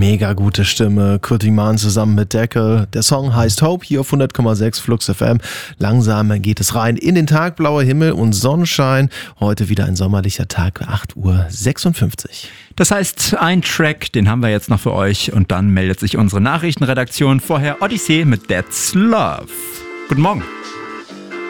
Mega gute Stimme. Kurt Wiemann zusammen mit Deckel. Der Song heißt Hope, hier auf 100,6 Flux FM. Langsam geht es rein in den Tag, blauer Himmel und Sonnenschein. Heute wieder ein sommerlicher Tag, 8:56 Uhr. Das heißt, ein Track, den haben wir jetzt noch für euch und dann meldet sich unsere Nachrichtenredaktion. Vorher Odyssee mit That's Love. Guten Morgen.